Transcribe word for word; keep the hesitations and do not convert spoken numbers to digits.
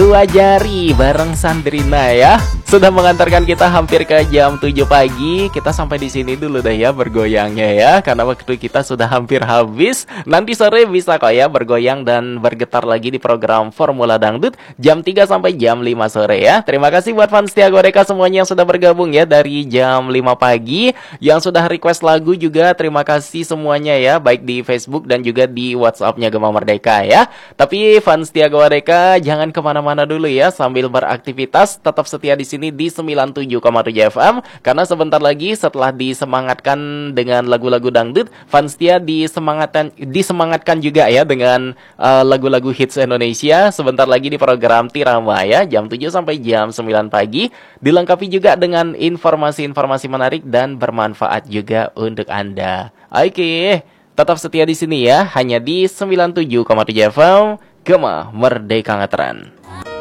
Dua jari bareng Sandrina ya. Sudah mengantarkan kita hampir ke jam tujuh pagi. Kita sampai di sini dulu deh ya bergoyangnya ya, karena waktu kita sudah hampir habis. Nanti sore bisa kok ya bergoyang dan bergetar lagi di program Formula Dangdut jam tiga sampai jam lima sore ya. Terima kasih buat fans Tia Goreka semuanya yang sudah bergabung ya dari jam lima pagi. Yang sudah request lagu juga terima kasih semuanya ya, baik di Facebook dan juga di WhatsApp-nya Gema Merdeka ya. Tapi fans Tia Goreka jangan kemana-mana dulu ya, sambil beraktivitas tetap setia di sini di sembilan puluh tujuh koma tujuh F M, karena sebentar lagi setelah disemangatkan dengan lagu-lagu dangdut, fans Tia disemangatkan disemangatkan juga ya dengan uh, lagu-lagu hits Indonesia. Sebentar lagi di program Tirama ya, jam tujuh sampai jam sembilan pagi, dilengkapi juga dengan informasi-informasi menarik dan bermanfaat juga untuk Anda. Oke, tetap setia di sini ya, hanya di sembilan puluh tujuh koma tujuh F M, Gema Merdeka Ngetren.